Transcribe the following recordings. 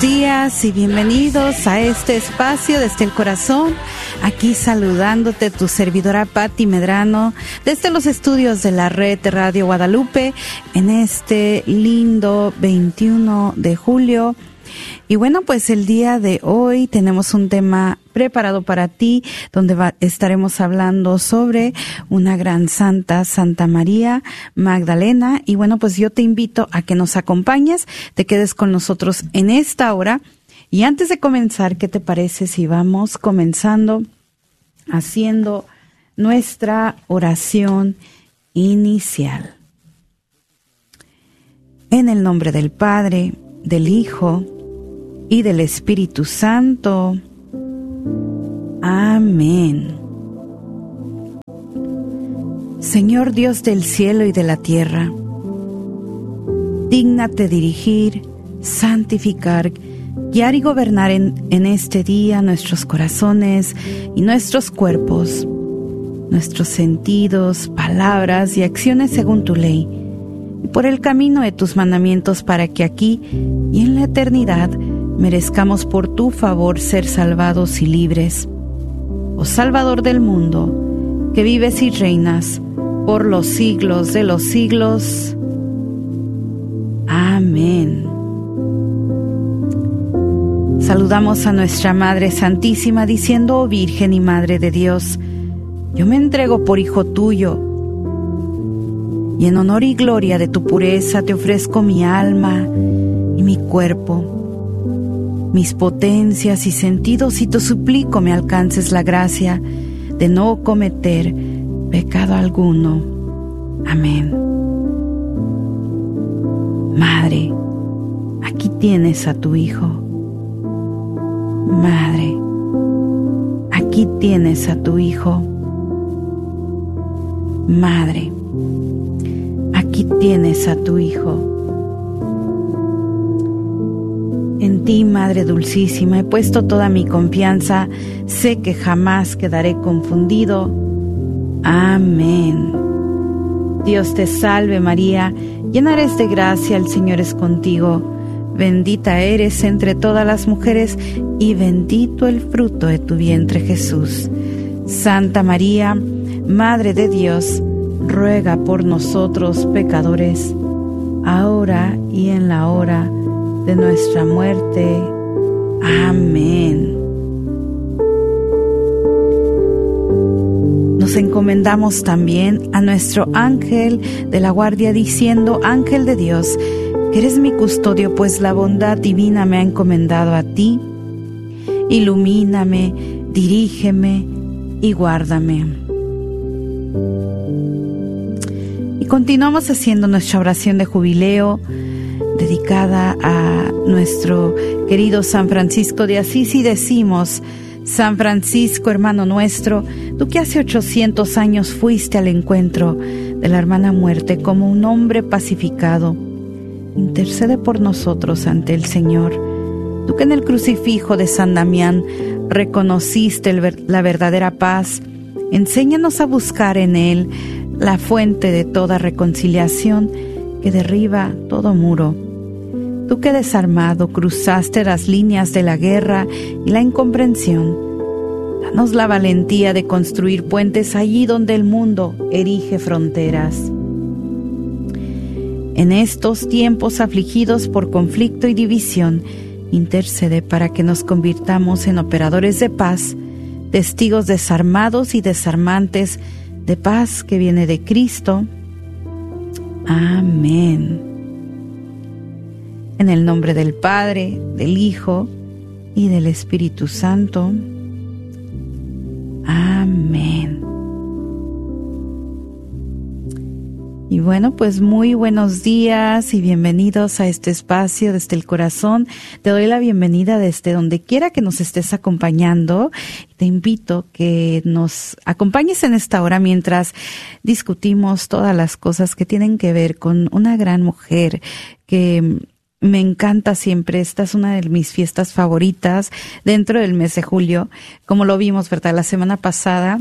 días y bienvenidos a este espacio desde el corazón. Aquí saludándote tu servidora Patti Medrano desde los estudios de la red de Radio Guadalupe en este lindo 21 de julio. Y bueno, pues el día de hoy tenemos un tema preparado para ti, donde estaremos hablando sobre una gran santa, Santa María Magdalena. Y bueno, pues yo te invito a que nos acompañes, te quedes con nosotros en esta hora. Y antes de comenzar, ¿qué te parece si vamos comenzando haciendo nuestra oración inicial? En el nombre del Padre, del Hijo y del Espíritu Santo. Amén. Señor Dios del cielo y de la tierra, dígnate dirigir, santificar, guiar y gobernar en este día nuestros corazones y nuestros cuerpos, nuestros sentidos, palabras y acciones según tu ley, y por el camino de tus mandamientos, para que aquí y en la eternidad merezcamos por tu favor ser salvados y libres. Oh Salvador del mundo, que vives y reinas por los siglos de los siglos. Amén. Saludamos a nuestra Madre Santísima diciendo: oh Virgen y Madre de Dios, yo me entrego por hijo tuyo, y en honor y gloria de tu pureza te ofrezco mi alma y mi cuerpo, mis potencias y sentidos, y te suplico me alcances la gracia de no cometer pecado alguno. Amén. Madre, aquí tienes a tu Hijo. Madre, aquí tienes a tu Hijo. Madre, aquí tienes a tu Hijo. En ti, Madre Dulcísima, he puesto toda mi confianza, sé que jamás quedaré confundido. Amén. Dios te salve María, llena eres de gracia, el Señor es contigo. Bendita eres entre todas las mujeres, y bendito el fruto de tu vientre, Jesús. Santa María, Madre de Dios, ruega por nosotros pecadores, ahora y en la hora de nuestra muerte. Amén. Nos encomendamos también a nuestro ángel de la guardia, diciendo: ángel de Dios, que eres mi custodio, pues la bondad divina me ha encomendado a ti. Ilumíname, dirígeme y guárdame. Y continuamos haciendo nuestra oración de jubileo, dedicada a nuestro querido San Francisco de Asís, y decimos: San Francisco, hermano nuestro, tú que hace 800 años fuiste al encuentro de la hermana muerte como un hombre pacificado, intercede por nosotros ante el Señor. Tú que en el crucifijo de San Damián reconociste la verdadera paz, enséñanos a buscar en él la fuente de toda reconciliación que derriba todo muro. Tú que desarmado cruzaste las líneas de la guerra y la incomprensión, danos la valentía de construir puentes allí donde el mundo erige fronteras. En estos tiempos afligidos por conflicto y división, intercede para que nos convirtamos en operadores de paz, testigos desarmados y desarmantes de paz que viene de Cristo. Amén. En el nombre del Padre, del Hijo y del Espíritu Santo. Amén. Y bueno, pues muy buenos días y bienvenidos a este espacio desde el corazón. Te doy la bienvenida desde donde quiera que nos estés acompañando. Te invito que nos acompañes en esta hora mientras discutimos todas las cosas que tienen que ver con una gran mujer que me encanta siempre. Esta es una de mis fiestas favoritas dentro del mes de julio. Como lo vimos, ¿verdad? La semana pasada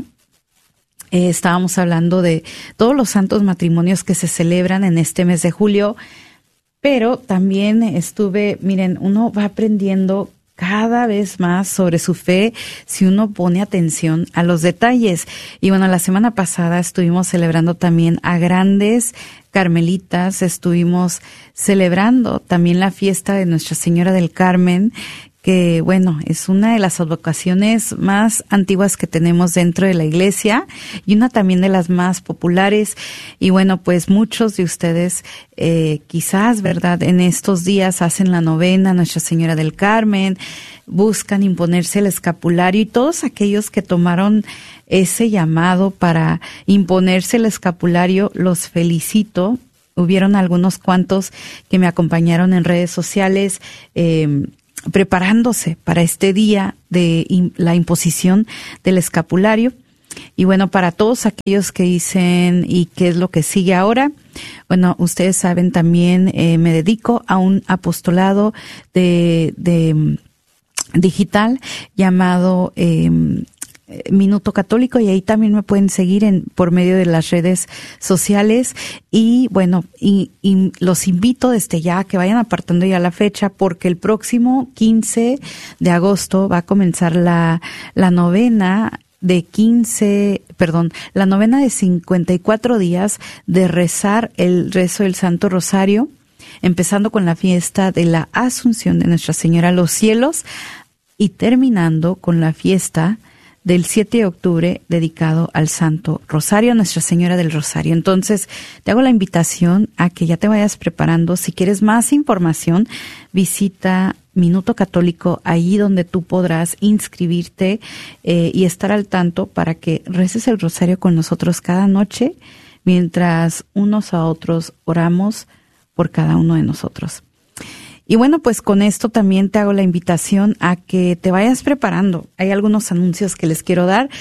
estábamos hablando de todos los santos matrimonios que se celebran en este mes de julio. Pero también miren, uno va aprendiendo cada vez más sobre su fe si uno pone atención a los detalles. Y bueno, la semana pasada estuvimos celebrando también a grandes carmelitas, estuvimos celebrando también la fiesta de Nuestra Señora del Carmen, que bueno, es una de las advocaciones más antiguas que tenemos dentro de la iglesia y una también de las más populares. Y bueno, pues muchos de ustedes quizás, ¿verdad?, en estos días hacen la novena a Nuestra Señora del Carmen, buscan imponerse el escapulario, y todos aquellos que tomaron ese llamado para imponerse el escapulario, los felicito. Hubieron algunos cuantos que me acompañaron en redes sociales, preparándose para este día de la imposición del escapulario. Y bueno, para todos aquellos que dicen, ¿y qué es lo que sigue ahora? Bueno, ustedes saben también, me dedico a un apostolado de digital llamado Minuto Católico, y ahí también me pueden seguir por medio de las redes sociales. Y bueno, y los invito desde ya a que vayan apartando ya la fecha, porque el próximo 15 de agosto va a comenzar la novena de 54 días de rezar el rezo del Santo Rosario, empezando con la fiesta de la Asunción de Nuestra Señora a los cielos y terminando con la fiesta del 7 de octubre dedicado al Santo Rosario, a Nuestra Señora del Rosario. Entonces, te hago la invitación a que ya te vayas preparando. Si quieres más información, visita Minuto Católico, ahí donde tú podrás inscribirte y estar al tanto para que reces el rosario con nosotros cada noche, mientras unos a otros oramos por cada uno de nosotros. Y bueno, pues con esto también te hago la invitación a que te vayas preparando. Hay algunos anuncios que les quiero dar.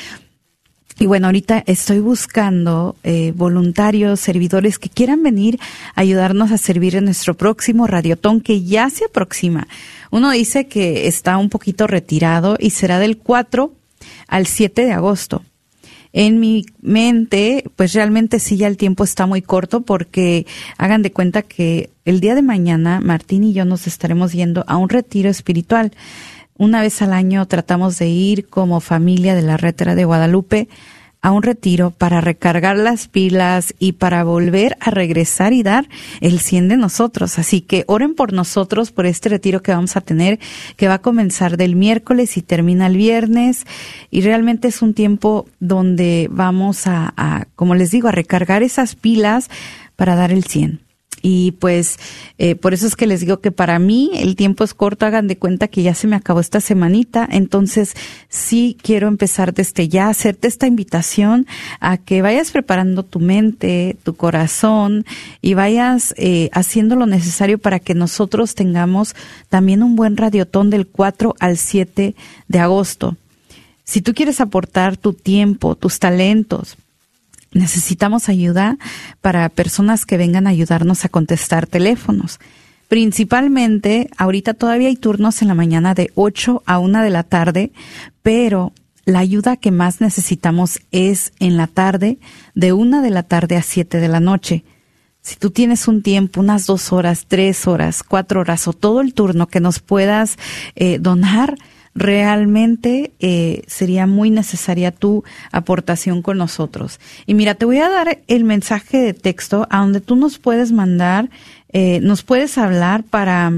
Y bueno, ahorita estoy buscando voluntarios, servidores que quieran venir a ayudarnos a servir en nuestro próximo Radiotón, que ya se aproxima. Uno dice que está un poquito retirado y será del 4 al 7 de agosto. En mi mente, pues realmente sí, ya el tiempo está muy corto, porque hagan de cuenta que el día de mañana Martín y yo nos estaremos yendo a un retiro espiritual. Una vez al año tratamos de ir como familia de la Rétera de Guadalupe a un retiro para recargar las pilas y para volver a regresar y dar el 100 de nosotros. Así que oren por nosotros, por este retiro que vamos a tener, que va a comenzar del miércoles y termina el viernes. Y realmente es un tiempo donde vamos a como les digo, a recargar esas pilas para dar el 100. Y pues por eso es que les digo que para mí el tiempo es corto. Hagan de cuenta que ya se me acabó esta semanita, entonces sí quiero empezar desde ya a hacerte esta invitación a que vayas preparando tu mente, tu corazón, y vayas haciendo lo necesario para que nosotros tengamos también un buen radiotón del 4 al 7 de agosto. Si tú quieres aportar tu tiempo, tus talentos, necesitamos ayuda para personas que vengan a ayudarnos a contestar teléfonos. Principalmente, ahorita todavía hay turnos en la mañana de 8 a 1 de la tarde, pero la ayuda que más necesitamos es en la tarde, de 1 de la tarde a 7 de la noche. Si tú tienes un tiempo, unas 2 horas, 3 horas, 4 horas o todo el turno que nos puedas donar, realmente sería muy necesaria tu aportación con nosotros. Y mira, te voy a dar el mensaje de texto a donde tú nos puedes mandar, nos puedes hablar para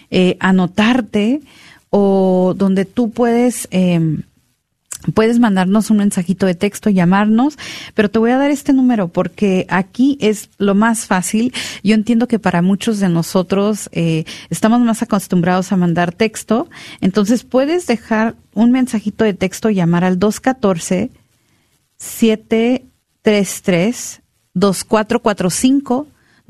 anotarte, o donde tú puedes mandarnos un mensajito de texto, llamarnos, pero te voy a dar este número porque aquí es lo más fácil. Yo entiendo que para muchos de nosotros estamos más acostumbrados a mandar texto, entonces puedes dejar un mensajito de texto, llamar al 214-733-2445,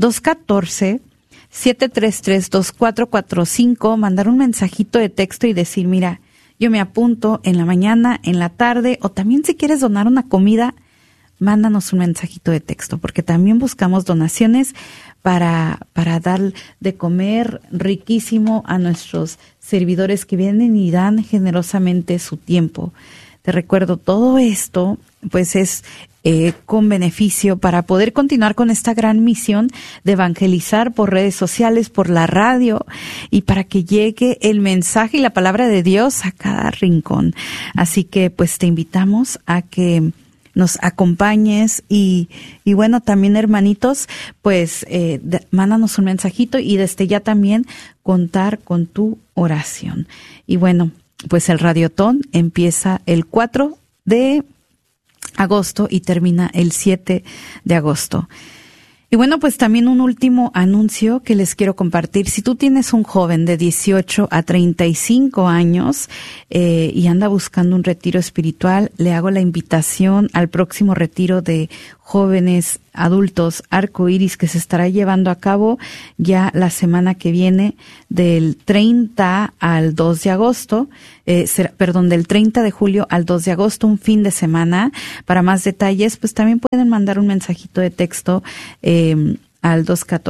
214-733-2445, mandar un mensajito de texto y decir, mira, yo me apunto en la mañana, en la tarde, o también si quieres donar una comida, mándanos un mensajito de texto, porque también buscamos donaciones para dar de comer riquísimo a nuestros servidores que vienen y dan generosamente su tiempo. Te recuerdo, todo esto pues es con beneficio para poder continuar con esta gran misión de evangelizar por redes sociales, por la radio, y para que llegue el mensaje y la palabra de Dios a cada rincón. Así que pues te invitamos a que nos acompañes y bueno, también hermanitos, pues mándanos un mensajito y desde ya también contar con tu oración. Y bueno, pues el Radiotón empieza el 4 de agosto y termina el 7 de agosto. Y bueno, pues también un último anuncio que les quiero compartir. Si tú tienes un joven de 18 a 35 años y anda buscando un retiro espiritual, le hago la invitación al próximo retiro de jóvenes adultos Arcoíris que se estará llevando a cabo ya la semana que viene del 30 al 2 de agosto, del 30 de julio al 2 de agosto, un fin de semana. Para más detalles, pues también pueden mandar un mensajito de texto al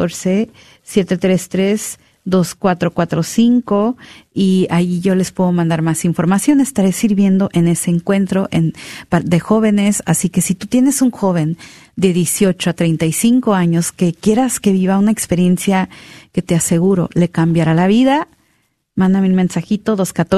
214-733-2445 y ahí yo les puedo mandar más información. Estaré sirviendo en ese encuentro de jóvenes, así que si tú tienes un joven de 18 a 35 años que quieras que viva una experiencia que te aseguro le cambiará la vida, mándame un mensajito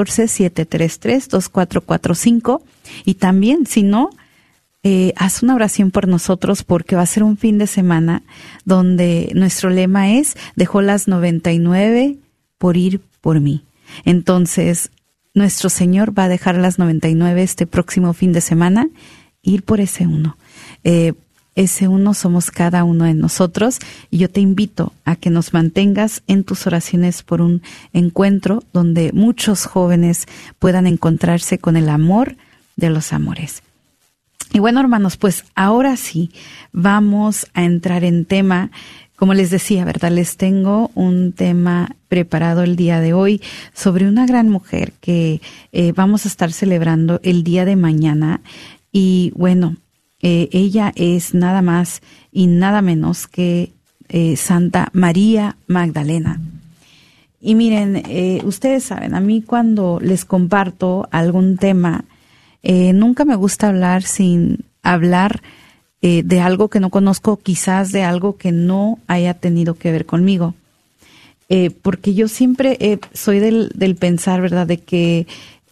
214-733-2445 y también, si no, haz una oración por nosotros porque va a ser un fin de semana donde nuestro lema es: dejó las 99 por ir por mí. Entonces, nuestro Señor va a dejar las 99 este próximo fin de semana, ir por ese uno. Ese uno somos cada uno de nosotros y yo te invito a que nos mantengas en tus oraciones por un encuentro donde muchos jóvenes puedan encontrarse con el amor de los amores. Y bueno, hermanos, pues ahora sí vamos a entrar en tema. Como les decía, ¿verdad? Les tengo un tema preparado el día de hoy sobre una gran mujer que vamos a estar celebrando el día de mañana. Y bueno, ella es nada más y nada menos que Santa María Magdalena. Y miren, ustedes saben, a mí cuando les comparto algún tema, nunca me gusta hablar sin hablar de algo que no conozco, quizás de algo que no haya tenido que ver conmigo. Porque yo siempre soy del pensar, ¿verdad?, de que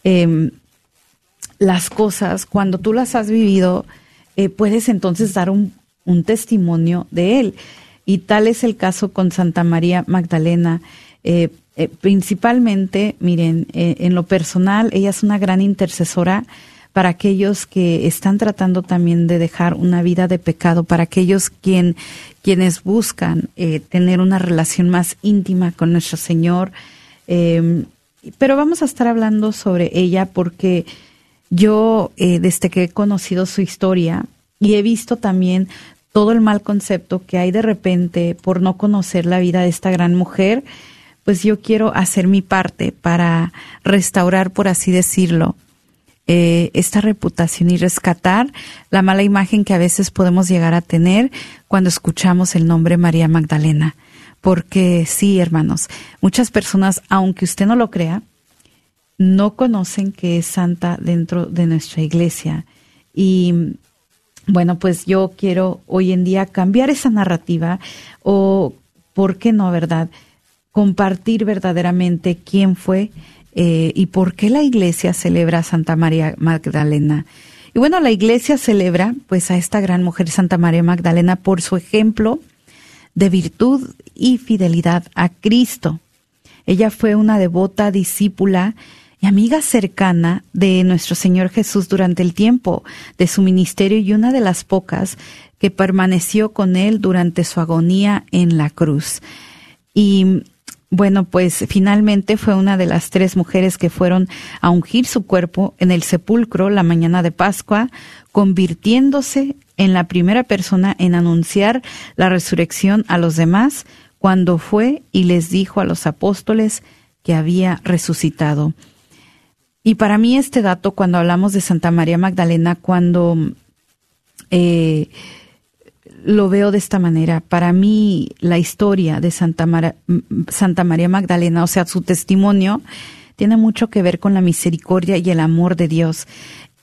las cosas, cuando tú las has vivido, puedes entonces dar un testimonio de él. Y tal es el caso con Santa María Magdalena. Principalmente, miren, en lo personal, ella es una gran intercesora para aquellos que están tratando también de dejar una vida de pecado, para aquellos quienes buscan tener una relación más íntima con nuestro Señor. Pero vamos a estar hablando sobre ella porque yo, desde que he conocido su historia y he visto también todo el mal concepto que hay de repente por no conocer la vida de esta gran mujer, pues yo quiero hacer mi parte para restaurar, por así decirlo, esta reputación y rescatar la mala imagen que a veces podemos llegar a tener cuando escuchamos el nombre María Magdalena. Porque sí, hermanos, muchas personas, aunque usted no lo crea, no conocen que es santa dentro de nuestra iglesia. Y bueno, pues yo quiero hoy en día cambiar esa narrativa o, ¿por qué no, verdad?, compartir verdaderamente quién fue y por qué la iglesia celebra a Santa María Magdalena. Y bueno, la iglesia celebra pues a esta gran mujer Santa María Magdalena por su ejemplo de virtud y fidelidad a Cristo. Ella fue una devota discípula y amiga cercana de nuestro Señor Jesús durante el tiempo de su ministerio y una de las pocas que permaneció con él durante su agonía en la cruz. Y bueno, pues finalmente fue una de las 3 mujeres que fueron a ungir su cuerpo en el sepulcro la mañana de Pascua, convirtiéndose en la primera persona en anunciar la resurrección a los demás cuando fue y les dijo a los apóstoles que había resucitado. Y para mí este dato, cuando hablamos de Santa María Magdalena, cuando lo veo de esta manera, para mí la historia de Santa María Magdalena, o sea, su testimonio, tiene mucho que ver con la misericordia y el amor de Dios.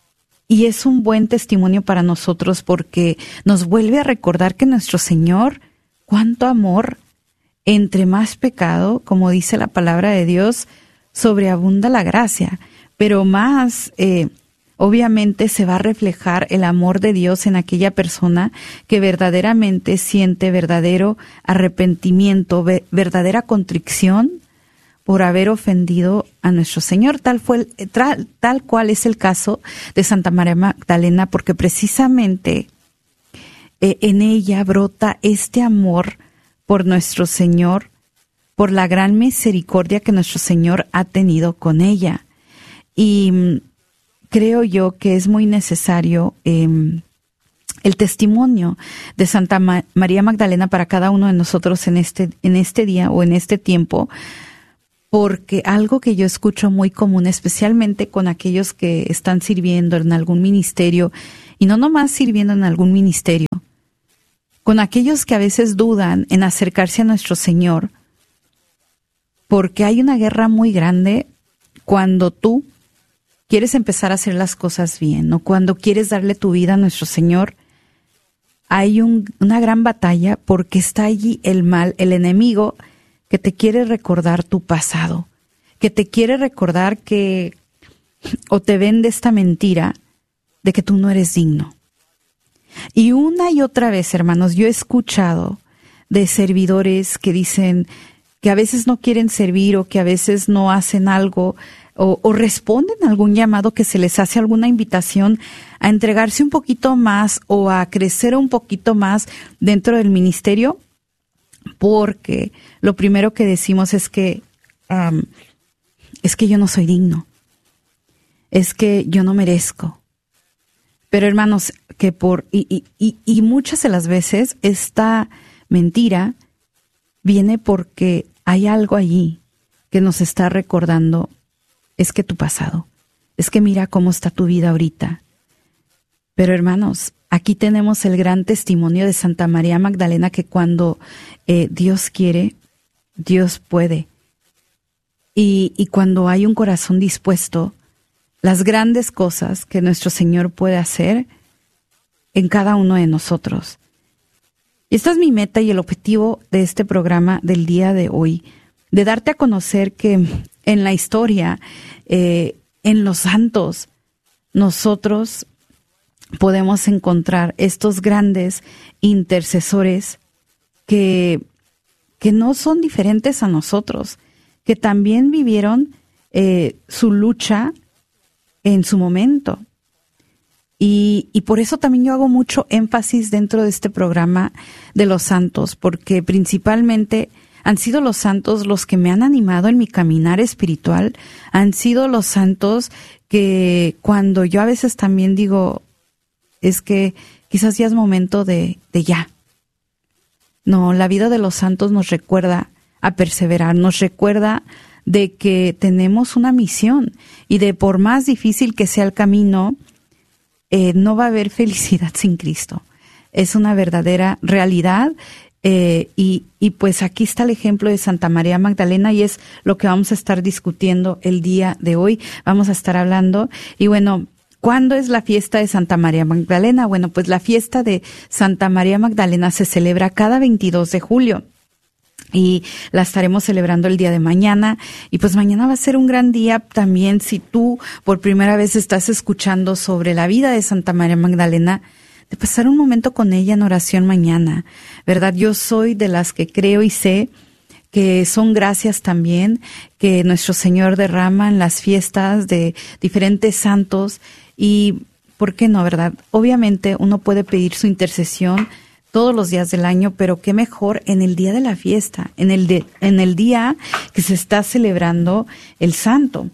Y es un buen testimonio para nosotros porque nos vuelve a recordar que nuestro Señor, cuánto amor, entre más pecado, como dice la palabra de Dios, sobreabunda la gracia, pero más, obviamente se va a reflejar el amor de Dios en aquella persona que verdaderamente siente verdadero arrepentimiento, verdadera contrición por haber ofendido a nuestro Señor. Tal cual es el caso de Santa María Magdalena, porque precisamente en ella brota este amor por nuestro Señor, por la gran misericordia que nuestro Señor ha tenido con ella. Y creo yo que es muy necesario el testimonio de Santa María Magdalena para cada uno de nosotros en este día o en este tiempo, porque algo que yo escucho muy común, especialmente con aquellos que están sirviendo en algún ministerio, y no nomás sirviendo en algún ministerio, con aquellos que a veces dudan en acercarse a nuestro Señor, porque hay una guerra muy grande cuando tú quieres empezar a hacer las cosas bien, o cuando quieres darle tu vida a nuestro Señor. Hay una gran batalla porque está allí el mal, el enemigo, que te quiere recordar tu pasado, que te quiere recordar o te vende esta mentira de que tú no eres digno. Y una y otra vez, hermanos, yo he escuchado de servidores que dicen que a veces no quieren servir o que a veces no hacen algo o responden a algún llamado que se les hace, alguna invitación a entregarse un poquito más o a crecer un poquito más dentro del ministerio, porque lo primero que decimos es que yo no soy digno, es que yo no merezco. Pero hermanos, que y muchas de las veces esta mentira viene porque hay algo allí que nos está recordando, es que tu pasado, es que mira cómo está tu vida ahorita. Pero hermanos, aquí tenemos el gran testimonio de Santa María Magdalena, que cuando Dios quiere, Dios puede. Y cuando hay un corazón dispuesto, las grandes cosas que nuestro Señor puede hacer en cada uno de nosotros. Y esta es mi meta y el objetivo de este programa del día de hoy, de darte a conocer que en la historia, en los santos, nosotros podemos encontrar estos grandes intercesores que no son diferentes a nosotros, que también vivieron su lucha en su momento. Y por eso también yo hago mucho énfasis dentro de este programa de los santos, porque principalmente han sido los santos los que me han animado en mi caminar espiritual, han sido los santos que cuando yo a veces también digo, es que quizás ya es momento de ya. No, la vida de los santos nos recuerda a perseverar, nos recuerda de que tenemos una misión y de por más difícil que sea el camino, no va a haber felicidad sin Cristo. Es una verdadera realidad. Y pues aquí está el ejemplo de Santa María Magdalena y es lo que vamos a estar discutiendo el día de hoy. Vamos a estar hablando. Y bueno, ¿cuándo es la fiesta de Santa María Magdalena? Bueno, pues la fiesta de Santa María Magdalena se celebra cada 22 de julio. Y la estaremos celebrando el día de mañana. Y pues mañana va a ser un gran día también si tú por primera vez estás escuchando sobre la vida de Santa María Magdalena, de pasar un momento con ella en oración mañana, ¿verdad? Yo soy de las que creo y sé que son gracias también que nuestro Señor derrama en las fiestas de diferentes santos y, ¿por qué no, verdad? Obviamente uno puede pedir su intercesión todos los días del año, pero qué mejor en el día de la fiesta, en el día que se está celebrando el santo.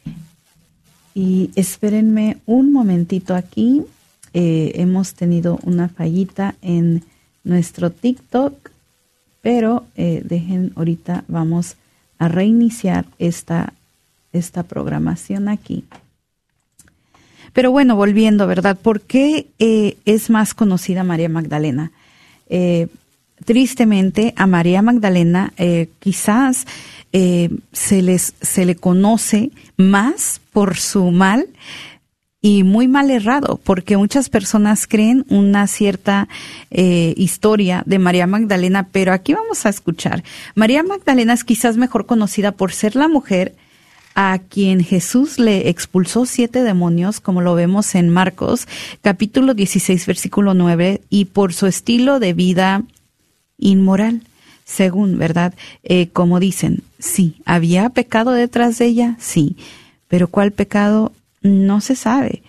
Y espérenme un momentito aquí. Hemos tenido una fallita en nuestro TikTok, pero dejen, ahorita vamos a reiniciar esta programación aquí. Pero bueno, volviendo, ¿verdad? ¿Por qué es más conocida María Magdalena? Tristemente a María Magdalena quizás se le conoce más por su mal y muy mal errado, porque muchas personas creen una cierta historia de María Magdalena, pero aquí vamos a escuchar. María Magdalena es quizás mejor conocida por ser la mujer a quien Jesús le expulsó 7 demonios, como lo vemos en Marcos, capítulo 16, versículo 9, y por su estilo de vida inmoral, según, ¿verdad? Como dicen, sí, ¿había pecado detrás de ella? Sí, pero ¿cuál pecado? No se sabe.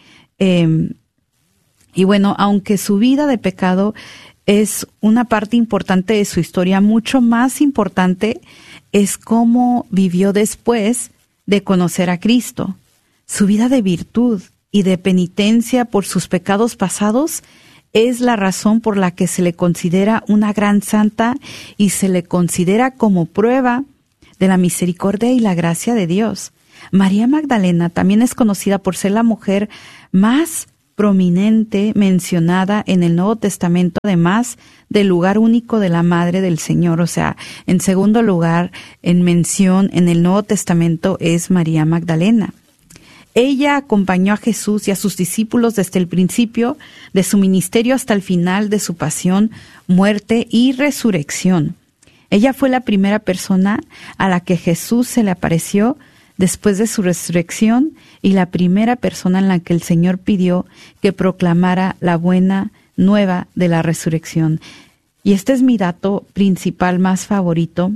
Y bueno, aunque su vida de pecado es una parte importante de su historia, mucho más importante es cómo vivió después de conocer a Cristo. Su vida de virtud y de penitencia por sus pecados pasados es la razón por la que se le considera una gran santa y se le considera como prueba de la misericordia y la gracia de Dios. María Magdalena también es conocida por ser la mujer más prominente mencionada en el Nuevo Testamento, además del lugar único de la Madre del Señor. O sea, en segundo lugar, en mención en el Nuevo Testamento es María Magdalena. Ella acompañó a Jesús y a sus discípulos desde el principio de su ministerio hasta el final de su pasión, muerte y resurrección. Ella fue la primera persona a la que Jesús se le apareció después de su resurrección y la primera persona en la que el Señor pidió que proclamara la buena nueva de la resurrección. Y este es mi dato principal más favorito,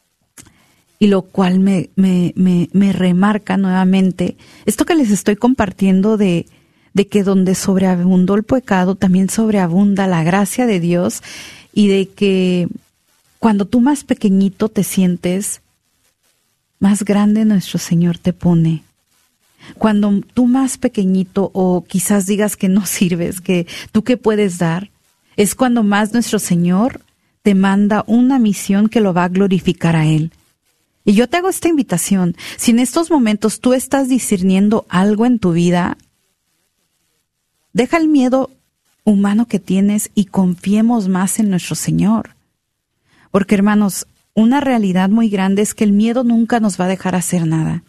y lo cual me remarca nuevamente esto que les estoy compartiendo de que donde sobreabundó el pecado, también sobreabunda la gracia de Dios, y de que cuando tú más pequeñito te sientes, más grande nuestro Señor te pone. Cuando tú más pequeñito o quizás digas que no sirves, que tú qué puedes dar, es cuando más nuestro Señor te manda una misión que lo va a glorificar a Él. Y yo te hago esta invitación: si en estos momentos tú estás discerniendo algo en tu vida, deja el miedo humano que tienes y confiemos más en nuestro Señor. Porque, hermanos, una realidad muy grande es que el miedo nunca nos va a dejar hacer nada.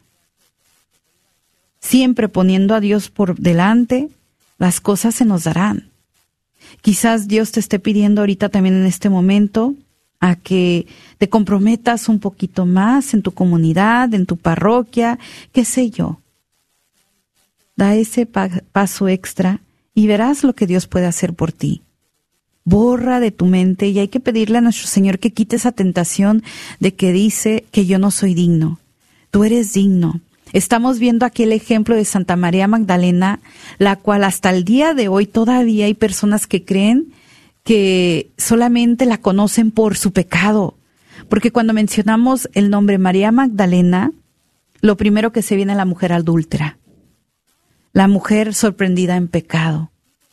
Siempre poniendo a Dios por delante, las cosas se nos darán. Quizás Dios te esté pidiendo ahorita también en este momento a que te comprometas un poquito más en tu comunidad, en tu parroquia, qué sé yo. Da ese paso extra y verás lo que Dios puede hacer por ti. Borra de tu mente, y hay que pedirle a nuestro Señor que quite esa tentación de que dice que yo no soy digno. Tú eres digno. Estamos viendo aquí el ejemplo de Santa María Magdalena, la cual hasta el día de hoy todavía hay personas que creen que solamente la conocen por su pecado. Porque cuando mencionamos el nombre María Magdalena, lo primero que se viene es la mujer adúltera, la mujer sorprendida en pecado.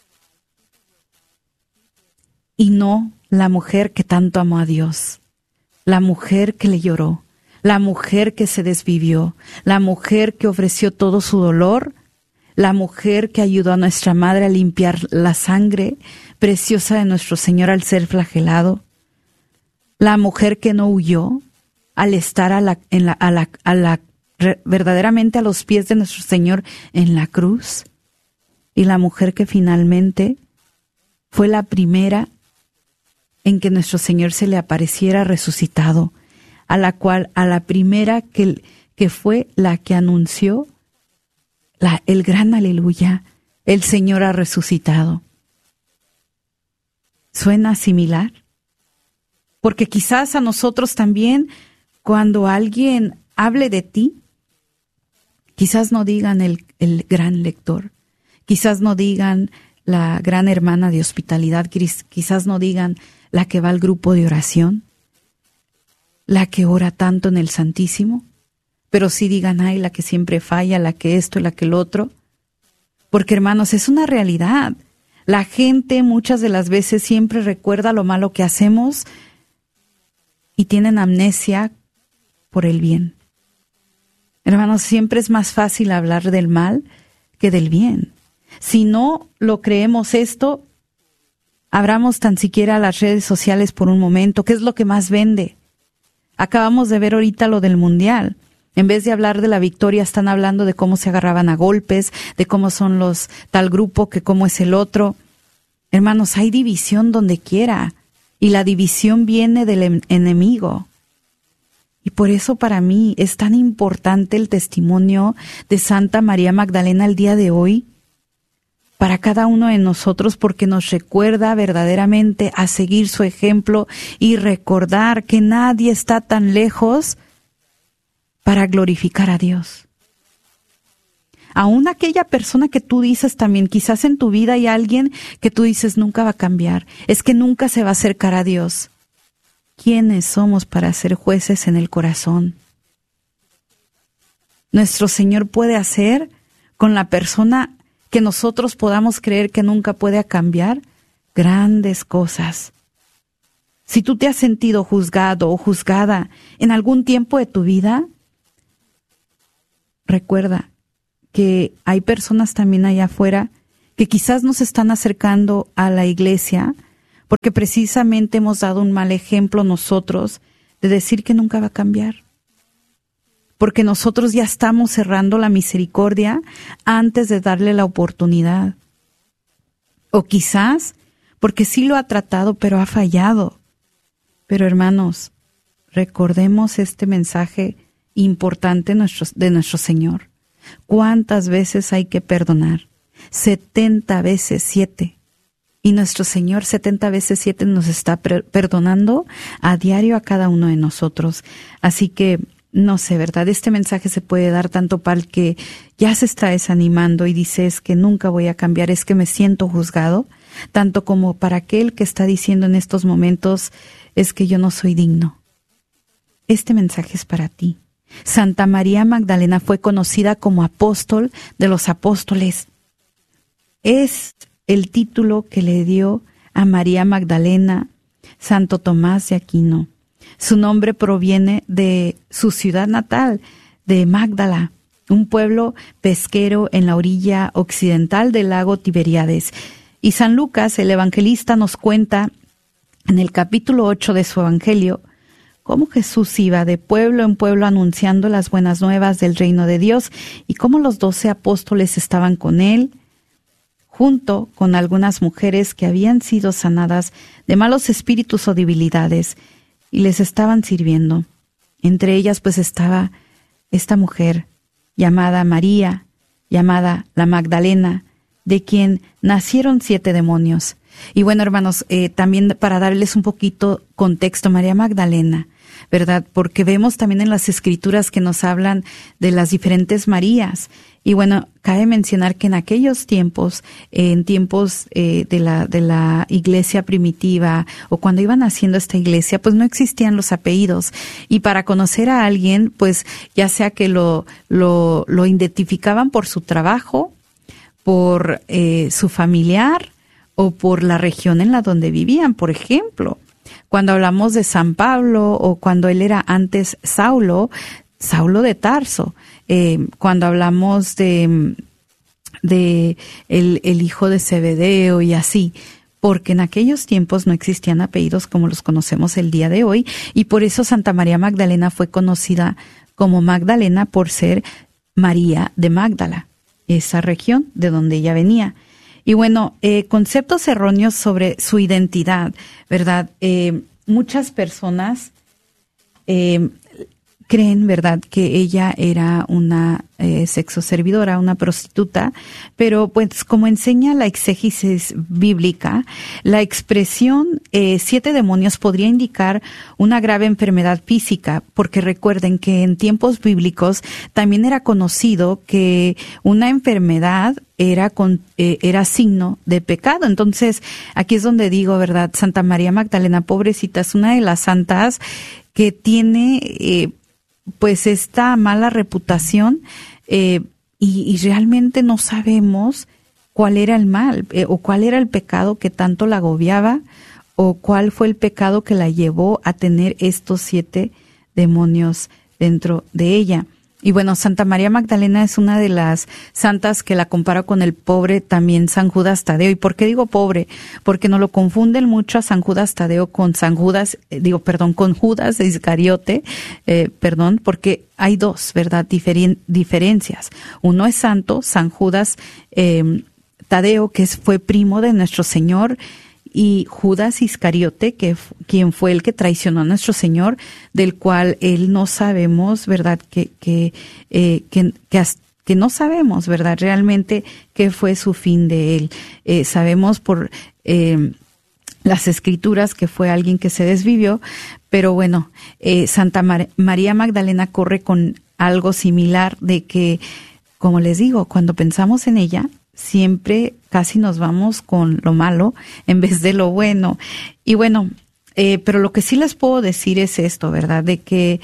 Y no la mujer que tanto amó a Dios, la mujer que le lloró, la mujer que se desvivió, la mujer que ofreció todo su dolor, la mujer que ayudó a nuestra madre a limpiar la sangre preciosa de nuestro Señor al ser flagelado, la mujer que no huyó al estar verdaderamente a los pies de nuestro Señor en la cruz, y la mujer que finalmente fue la primera en que nuestro Señor se le apareciera resucitado, a la primera que fue la que anunció el gran aleluya: el Señor ha resucitado. ¿Suena similar? Porque quizás a nosotros también, cuando alguien hable de ti, quizás no digan el gran lector, quizás no digan la gran hermana de hospitalidad, quizás no digan la que va al grupo de oración, la que ora tanto en el Santísimo, pero sí digan, ay, la que siempre falla, la que esto, la que el otro. Porque, hermanos, es una realidad. La gente muchas de las veces siempre recuerda lo malo que hacemos y tienen amnesia por el bien. Hermanos, siempre es más fácil hablar del mal que del bien. Si no lo creemos esto, abramos tan siquiera las redes sociales por un momento. ¿Qué es lo que más vende? Acabamos de ver ahorita lo del mundial. En vez de hablar de la victoria, están hablando de cómo se agarraban a golpes, de cómo son los tal grupo, que cómo es el otro. Hermanos, hay división donde quiera, y la división viene del enemigo. Y por eso para mí es tan importante el testimonio de Santa María Magdalena el día de hoy, para cada uno de nosotros, porque nos recuerda verdaderamente a seguir su ejemplo y recordar que nadie está tan lejos para glorificar a Dios. Aún aquella persona que tú dices también, quizás en tu vida hay alguien que tú dices nunca va a cambiar, es que nunca se va a acercar a Dios. ¿Quiénes somos para ser jueces en el corazón? Nuestro Señor puede hacer con la persona que nosotros podamos creer que nunca puede cambiar grandes cosas. Si tú te has sentido juzgado o juzgada en algún tiempo de tu vida, recuerda que hay personas también allá afuera que quizás nos están acercando a la iglesia porque precisamente hemos dado un mal ejemplo nosotros de decir que nunca va a cambiar. Porque nosotros ya estamos cerrando la misericordia antes de darle la oportunidad. O quizás porque sí lo ha tratado, pero ha fallado. Pero hermanos, recordemos este mensaje importante de nuestro Señor. ¿Cuántas veces hay que perdonar? 70 veces 7. Y nuestro Señor 70 veces 7 nos está perdonando a diario a cada uno de nosotros. Así que no sé, ¿verdad? Este mensaje se puede dar tanto para el que ya se está desanimando y dice es que nunca voy a cambiar, es que me siento juzgado, tanto como para aquel que está diciendo en estos momentos es que yo no soy digno. Este mensaje es para ti. Santa María Magdalena fue conocida como apóstol de los apóstoles. Es el título que le dio a María Magdalena Santo Tomás de Aquino. Su nombre proviene de su ciudad natal, de Magdala, un pueblo pesquero en la orilla occidental del lago Tiberíades. Y San Lucas, el evangelista, nos cuenta en el capítulo 8 de su evangelio cómo Jesús iba de pueblo en pueblo anunciando las buenas nuevas del reino de Dios y cómo los 12 apóstoles estaban con él, junto con algunas mujeres que habían sido sanadas de malos espíritus o debilidades, y les estaban sirviendo. Entre ellas pues estaba esta mujer llamada María, llamada la Magdalena, de quien nacieron 7 demonios. Y bueno, hermanos, también para darles un poquito contexto, María Magdalena, ¿verdad? Porque vemos también en las Escrituras que nos hablan de las diferentes Marías. Y bueno, cabe mencionar que en aquellos tiempos, en tiempos de la iglesia primitiva o cuando iban haciendo esta iglesia, pues no existían los apellidos. Y para conocer a alguien, pues ya sea que lo identificaban por su trabajo, por su familiar o por la región en la donde vivían. Por ejemplo, cuando hablamos de San Pablo o cuando él era antes Saulo de Tarso, cuando hablamos de el hijo de Zebedeo y así, porque en aquellos tiempos no existían apellidos como los conocemos el día de hoy, y por eso Santa María Magdalena fue conocida como Magdalena por ser María de Magdala, esa región de donde ella venía. Y bueno, conceptos erróneos sobre su identidad, ¿verdad? Muchas personas creen, ¿verdad?, que ella era una sexoservidora, una prostituta, pero pues como enseña la exégesis bíblica, la expresión 7 demonios podría indicar una grave enfermedad física, porque recuerden que en tiempos bíblicos también era conocido que una enfermedad era signo de pecado. Entonces, aquí es donde digo, ¿verdad?, Santa María Magdalena, pobrecita, es una de las santas que tiene pues esta mala reputación y realmente no sabemos cuál era el mal o cuál era el pecado que tanto la agobiaba o cuál fue el pecado que la llevó a tener estos 7 demonios dentro de ella. Y bueno, Santa María Magdalena es una de las santas que la compara con el pobre también San Judas Tadeo. ¿Y por qué digo pobre? Porque no lo confunden mucho a San Judas Tadeo con con Judas Iscariote, porque hay dos, ¿verdad? Diferencias. Uno es santo, San Judas Tadeo, que fue primo de nuestro Señor, y Judas Iscariote, quien fue el que traicionó a nuestro Señor, del cual él no sabemos, ¿verdad? Que no sabemos, ¿verdad? Realmente qué fue su fin de él. Sabemos por las Escrituras que fue alguien que se desvivió, pero bueno, Santa María Magdalena corre con algo similar de que, como les digo, cuando pensamos en ella, siempre casi nos vamos con lo malo en vez de lo bueno. Y bueno, pero lo que sí les puedo decir es esto, ¿verdad? De que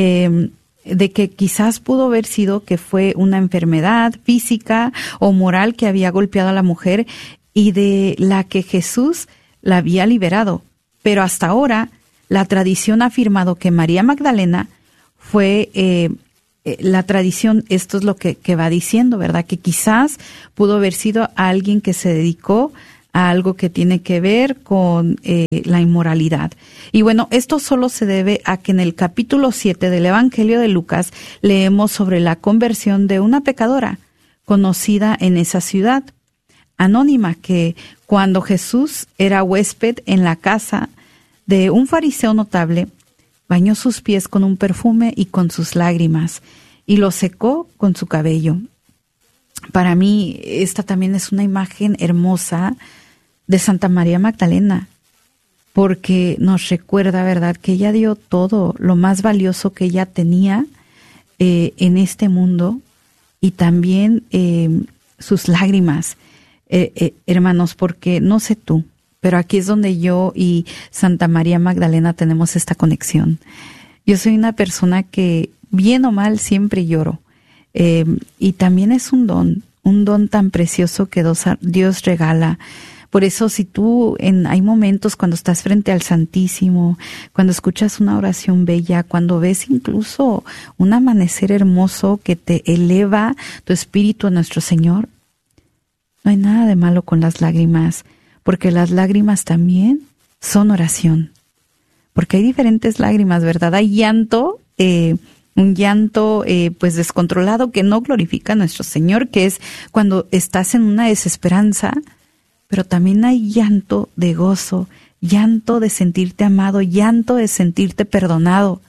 quizás pudo haber sido que fue una enfermedad física o moral que había golpeado a la mujer y de la que Jesús la había liberado. Pero hasta ahora la tradición ha afirmado que María Magdalena fue la tradición, esto es lo que va diciendo, ¿verdad? Que quizás pudo haber sido alguien que se dedicó a algo que tiene que ver con la inmoralidad. Y bueno, esto solo se debe a que en el capítulo 7 del Evangelio de Lucas leemos sobre la conversión de una pecadora conocida en esa ciudad, anónima, que cuando Jesús era huésped en la casa de un fariseo notable, bañó sus pies con un perfume y con sus lágrimas, y los secó con su cabello. Para mí, esta también es una imagen hermosa de Santa María Magdalena, porque nos recuerda, ¿verdad?, que ella dio todo lo más valioso que ella tenía en este mundo, y también sus lágrimas, hermanos, porque no sé tú, pero aquí es donde yo y Santa María Magdalena tenemos esta conexión. Yo soy una persona que, bien o mal, siempre lloro. Y también es un don tan precioso que Dios regala. Por eso, si hay momentos cuando estás frente al Santísimo, cuando escuchas una oración bella, cuando ves incluso un amanecer hermoso que te eleva tu espíritu a nuestro Señor, no hay nada de malo con las lágrimas, porque las lágrimas también son oración. Porque hay diferentes lágrimas, ¿verdad? Hay llanto, un llanto pues descontrolado que no glorifica a nuestro Señor, que es cuando estás en una desesperanza, pero también hay llanto de gozo, llanto de sentirte amado, llanto de sentirte perdonado.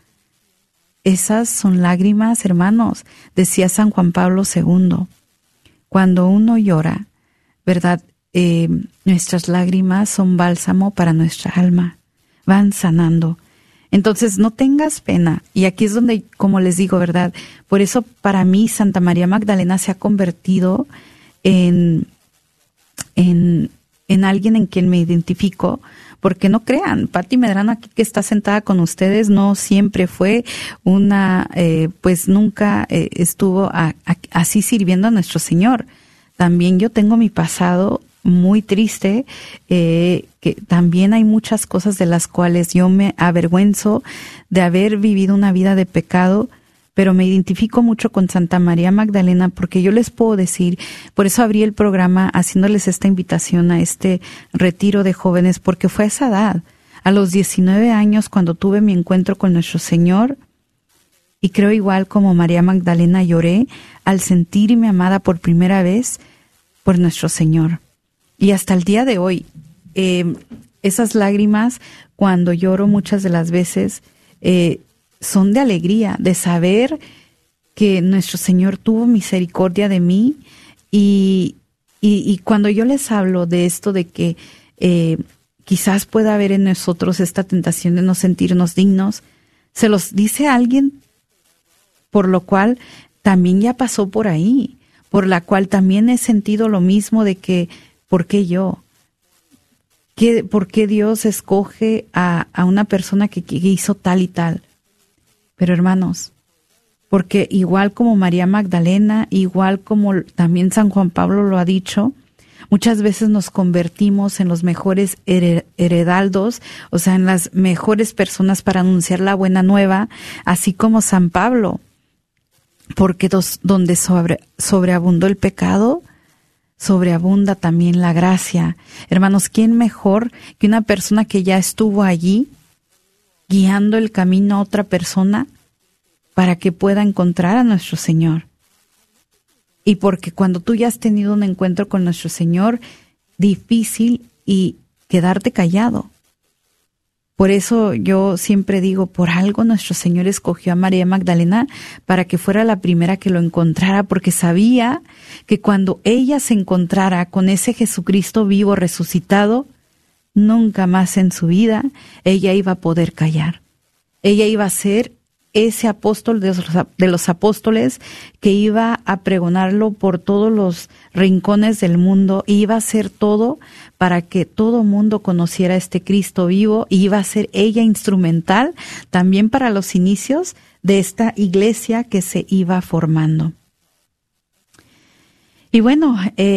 Esas son lágrimas, hermanos, decía San Juan Pablo II. Cuando uno llora, ¿verdad? Nuestras lágrimas son bálsamo para nuestra alma, van sanando. Entonces no tengas pena, y aquí es donde, como les digo, ¿verdad? Por eso para mí Santa María Magdalena se ha convertido en alguien en quien me identifico, porque no crean, Pati Medrano aquí que está sentada con ustedes no siempre fue pues nunca estuvo así sirviendo a nuestro Señor. También yo tengo mi pasado muy triste, que también hay muchas cosas de las cuales yo me avergüenzo de haber vivido una vida de pecado, pero me identifico mucho con Santa María Magdalena porque yo les puedo decir, por eso abrí el programa haciéndoles esta invitación a este retiro de jóvenes, porque fue a esa edad, a los 19 años, cuando tuve mi encuentro con nuestro Señor, y creo igual como María Magdalena lloré al sentirme amada por primera vez por nuestro Señor. Y hasta el día de hoy, esas lágrimas, cuando lloro muchas de las veces, son de alegría, de saber que nuestro Señor tuvo misericordia de mí. Y cuando yo les hablo de esto, de que quizás pueda haber en nosotros esta tentación de no sentirnos dignos, se los dice a alguien por lo cual también ya pasó por ahí, por la cual también he sentido lo mismo de que, ¿por qué yo? ¿Por qué Dios escoge a una persona que hizo tal y tal? Pero hermanos, porque igual como María Magdalena, igual como también San Juan Pablo lo ha dicho, muchas veces nos convertimos en los mejores heraldos, o sea, en las mejores personas para anunciar la buena nueva, así como San Pablo. porque donde sobreabundó el pecado, sobreabunda también la gracia. Hermanos, ¿quién mejor que una persona que ya estuvo allí guiando el camino a otra persona para que pueda encontrar a nuestro Señor? Y porque cuando tú ya has tenido un encuentro con nuestro Señor, difícil y quedarte callado. Por eso yo siempre digo, por algo nuestro Señor escogió a María Magdalena para que fuera la primera que lo encontrara, porque sabía que cuando ella se encontrara con ese Jesucristo vivo, resucitado, nunca más en su vida ella iba a poder callar. Ella iba a ser ese apóstol de los apóstoles que iba a pregonarlo por todos los rincones del mundo, y iba a hacer todo para que todo mundo conociera a este Cristo vivo, y iba a ser ella instrumental también para los inicios de esta iglesia que se iba formando. Y bueno,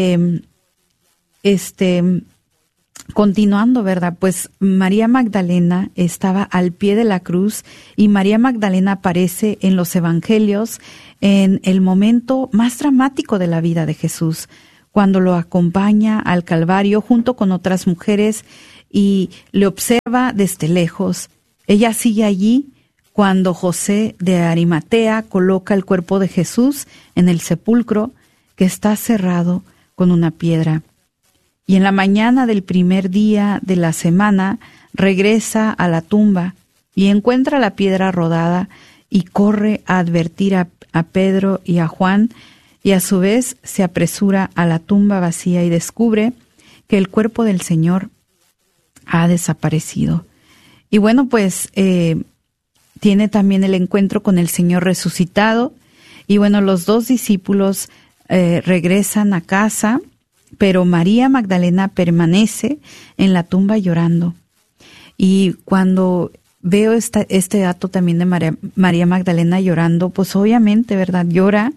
continuando, ¿verdad? Pues María Magdalena estaba al pie de la cruz, y María Magdalena aparece en los evangelios en el momento más dramático de la vida de Jesús, cuando lo acompaña al Calvario junto con otras mujeres y le observa desde lejos. Ella sigue allí cuando José de Arimatea coloca el cuerpo de Jesús en el sepulcro que está cerrado con una piedra. Y en la mañana del primer día de la semana regresa a la tumba y encuentra la piedra rodada, y corre a advertir a Pedro y a Juan, y a su vez se apresura a la tumba vacía y descubre que el cuerpo del Señor ha desaparecido. Y bueno, pues tiene también el encuentro con el Señor resucitado, y bueno, los dos discípulos regresan a casa, pero María Magdalena permanece en la tumba llorando. Y cuando veo este dato también de María Magdalena llorando, pues obviamente, ¿verdad? Llora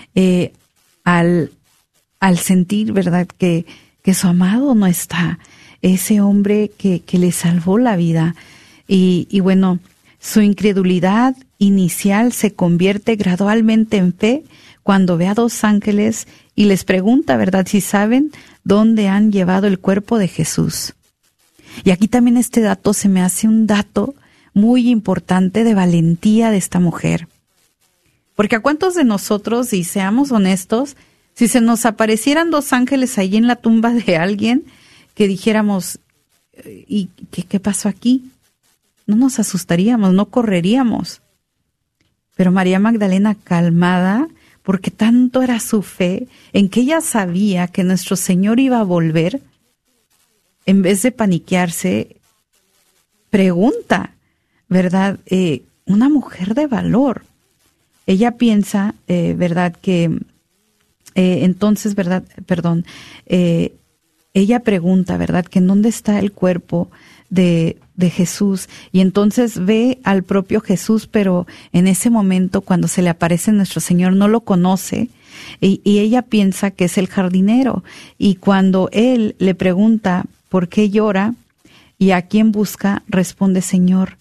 al sentir, ¿verdad?, que su amado no está, ese hombre que le salvó la vida. Y bueno, su incredulidad inicial se convierte gradualmente en fe cuando ve a dos ángeles y les pregunta, ¿verdad?, si saben dónde han llevado el cuerpo de Jesús. Y aquí también este dato se me hace un dato muy importante de valentía de esta mujer. Porque a cuántos de nosotros, y seamos honestos, si se nos aparecieran dos ángeles ahí en la tumba de alguien, que dijéramos, ¿y qué pasó aquí? No nos asustaríamos, no correríamos. Pero María Magdalena, calmada, porque tanto era su fe en que ella sabía que nuestro Señor iba a volver, en vez de paniquearse, pregunta, ¿verdad? Una mujer de valor. Ella piensa, ¿verdad?, que entonces, ¿verdad? Perdón, ella pregunta, ¿verdad?, que en dónde está el cuerpo de Jesús, y entonces ve al propio Jesús, pero en ese momento cuando se le aparece nuestro Señor no lo conoce, y ella piensa que es el jardinero, y cuando él le pregunta por qué llora y a quién busca, responde: Señor,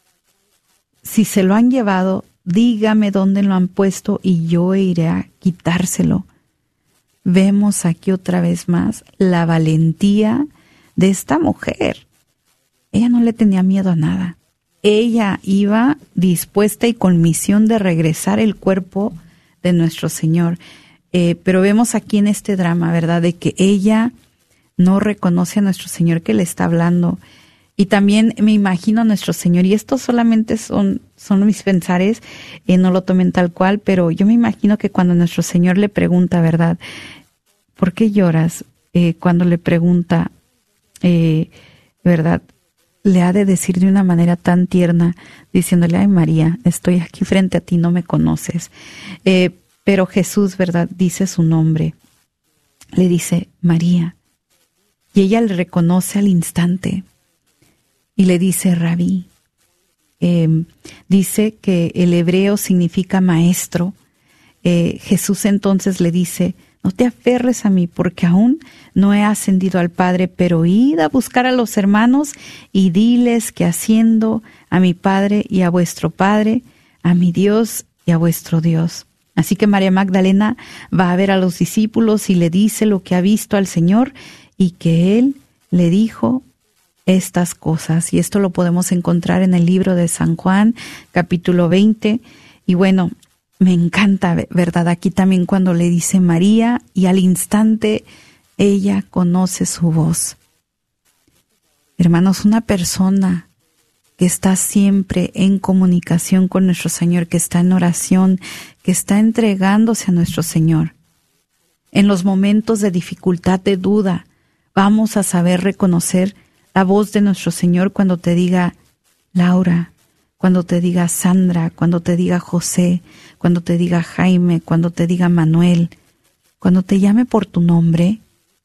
si se lo han llevado, dígame dónde lo han puesto y yo iré a quitárselo. Vemos aquí otra vez más la valentía de esta mujer. Ella no le tenía miedo a nada. Ella iba dispuesta y con misión de regresar el cuerpo de nuestro Señor. Pero vemos aquí en este drama, ¿verdad?, de que ella no reconoce a nuestro Señor que le está hablando. Y también me imagino a nuestro Señor, y esto solamente son mis pensares, no lo tomen tal cual, pero yo me imagino que cuando nuestro Señor le pregunta, ¿verdad?, ¿por qué lloras? Cuando le pregunta, ¿verdad?, le ha de decir de una manera tan tierna, diciéndole: ay, María, estoy aquí frente a ti, no me conoces. Pero Jesús, ¿verdad?, dice su nombre, le dice: María, y ella le reconoce al instante y le dice: Rabí. Dice que el hebreo significa maestro. Jesús entonces le dice: no te aferres a mí, porque aún no he ascendido al Padre, pero id a buscar a los hermanos y diles que asciendo a mi Padre y a vuestro Padre, a mi Dios y a vuestro Dios. Así que María Magdalena va a ver a los discípulos y le dice lo que ha visto al Señor y que Él le dijo estas cosas. Y esto lo podemos encontrar en el libro de San Juan, capítulo 20. Y bueno, me encanta, ¿verdad? Aquí también cuando le dice María y al instante ella conoce su voz. Hermanos, una persona que está siempre en comunicación con nuestro Señor, que está en oración, que está entregándose a nuestro Señor. En los momentos de dificultad, de duda, vamos a saber reconocer la voz de nuestro Señor cuando te diga Laura, cuando te diga Sandra, cuando te diga José, cuando te diga Jaime, cuando te diga Manuel, cuando te llame por tu nombre.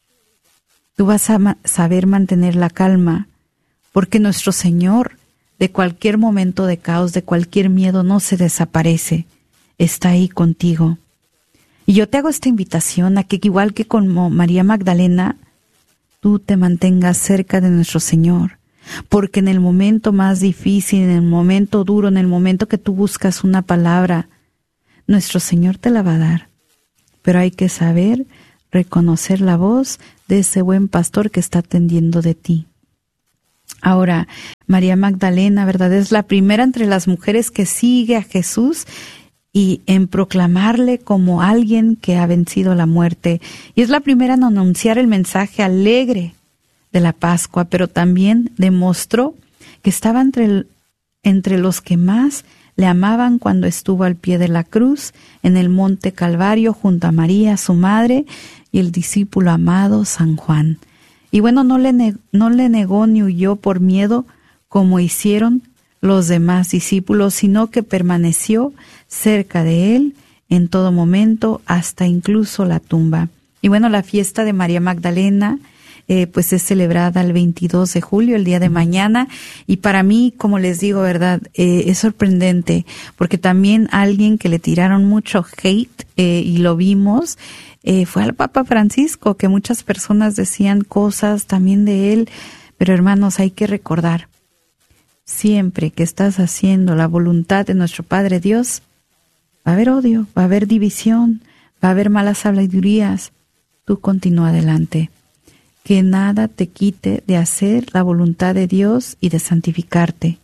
Tú vas a saber mantener la calma, porque nuestro Señor, de cualquier momento de caos, de cualquier miedo, no se desaparece, está ahí contigo. Y yo te hago esta invitación a que, igual que con María Magdalena, tú te mantengas cerca de nuestro Señor, porque en el momento más difícil, en el momento duro, en el momento que tú buscas una palabra, nuestro Señor te la va a dar. Pero hay que saber reconocer la voz de ese buen pastor que está atendiendo de ti. Ahora, María Magdalena, ¿verdad? Es la primera entre las mujeres que sigue a Jesús y en proclamarle como alguien que ha vencido la muerte. Y es la primera en anunciar el mensaje alegre de la Pascua, pero también demostró que estaba entre los que más le amaban cuando estuvo al pie de la cruz en el monte Calvario junto a María, su madre, y el discípulo amado San Juan. Y bueno, no le negó ni huyó por miedo como hicieron los demás discípulos, sino que permaneció cerca de él en todo momento, hasta incluso la tumba. Y bueno, la fiesta de María Magdalena pues es celebrada el 22 de julio, el día de mañana, y para mí, como les digo, ¿verdad? Es sorprendente, porque también alguien que le tiraron mucho hate, y lo vimos, fue al Papa Francisco, que muchas personas decían cosas también de él, pero hermanos, hay que recordar, siempre que estás haciendo la voluntad de nuestro Padre Dios, va a haber odio, va a haber división, va a haber malas habladurías. Tú continúa adelante. Que nada te quite de hacer la voluntad de Dios y de santificarte.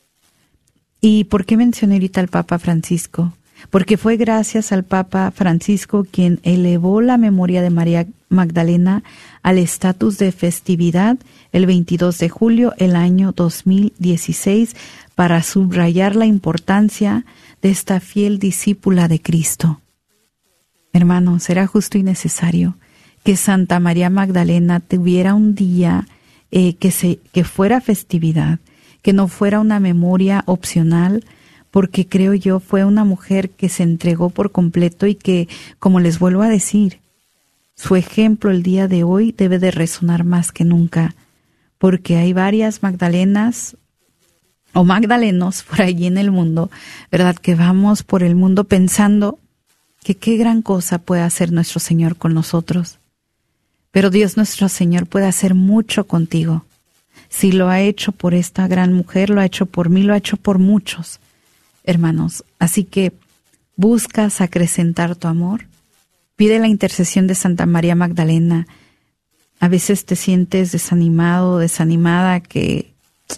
¿Y por qué mencioné ahorita al Papa Francisco? Porque fue gracias al Papa Francisco quien elevó la memoria de María Magdalena al estatus de festividad el 22 de julio el año 2016 para subrayar la importancia de esta fiel discípula de Cristo. Hermanos, será justo y necesario que Santa María Magdalena tuviera un día que fuera festividad, que no fuera una memoria opcional, porque creo yo fue una mujer que se entregó por completo y que, como les vuelvo a decir, su ejemplo el día de hoy debe de resonar más que nunca, porque hay varias Magdalenas o magdalenos por allí en el mundo, ¿verdad? Que vamos por el mundo pensando que qué gran cosa puede hacer nuestro Señor con nosotros. Pero Dios nuestro Señor puede hacer mucho contigo. Si lo ha hecho por esta gran mujer, lo ha hecho por mí, lo ha hecho por muchos, hermanos. Así que buscas acrecentar tu amor. Pide la intercesión de Santa María Magdalena. A veces te sientes desanimado, desanimada, que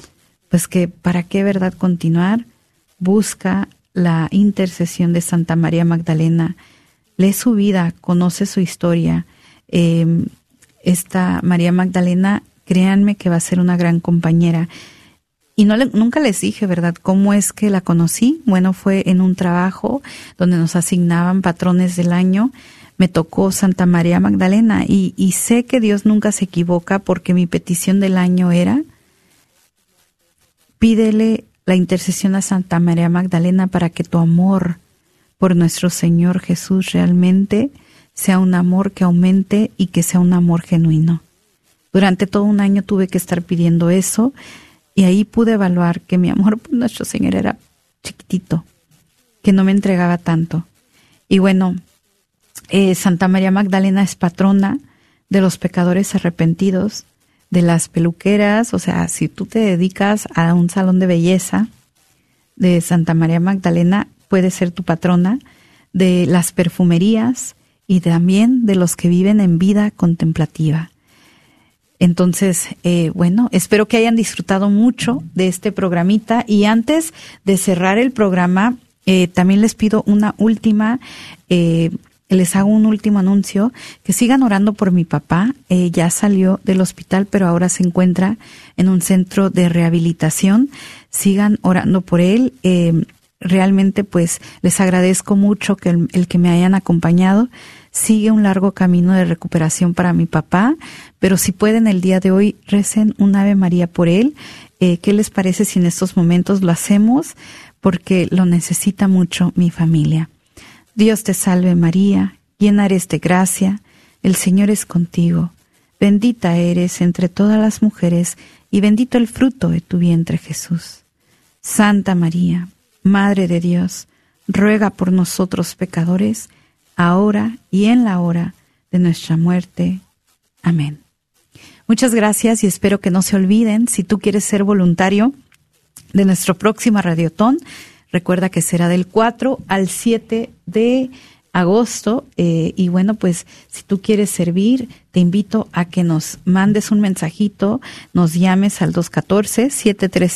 para qué, ¿verdad?, continuar. Busca la intercesión de Santa María Magdalena. Lee su vida, conoce su historia. Esta María Magdalena, créanme que va a ser una gran compañera. Y nunca les dije, ¿verdad?, cómo es que la conocí. Bueno, fue en un trabajo donde nos asignaban patrones del año. Me tocó Santa María Magdalena y sé que Dios nunca se equivoca, porque mi petición del año era: pídele la intercesión a Santa María Magdalena para que tu amor por nuestro Señor Jesús realmente sea un amor que aumente y que sea un amor genuino. Durante todo un año tuve que estar pidiendo eso, y ahí pude evaluar que mi amor por nuestro Señor era chiquitito, que no me entregaba tanto. Y bueno, Santa María Magdalena es patrona de los pecadores arrepentidos, de las peluqueras. O sea, si tú te dedicas a un salón de belleza, de Santa María Magdalena puede ser tu patrona, de las perfumerías y también de los que viven en vida contemplativa. Entonces, espero que hayan disfrutado mucho de este programita, y antes de cerrar el programa, también les pido les hago un último anuncio, que sigan orando por mi papá. Ya salió del hospital, pero ahora se encuentra en un centro de rehabilitación. Sigan orando por él. Realmente, pues, les agradezco mucho que el que me hayan acompañado. Sigue un largo camino de recuperación para mi papá, pero si pueden el día de hoy, recen un Ave María por él. ¿Qué les parece si en estos momentos lo hacemos? Porque lo necesita mucho mi familia. Dios te salve María, llena eres de gracia, el Señor es contigo. Bendita eres entre todas las mujeres, y bendito el fruto de tu vientre Jesús. Santa María, Madre de Dios, ruega por nosotros pecadores, ahora y en la hora de nuestra muerte. Amén. Muchas gracias, y espero que no se olviden, si tú quieres ser voluntario de nuestro próximo Radiotón, recuerda que será del 4 al 7 de agosto. Y bueno, pues si tú quieres servir, te invito a que nos mandes un mensajito, nos llames al 214-735